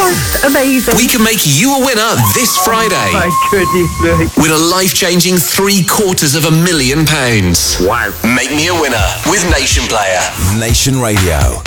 Just amazing. We can make you a winner this Friday. My goodness me. With a life-changing £750,000. Wow. Make me a winner with Nation Player. Nation Radio.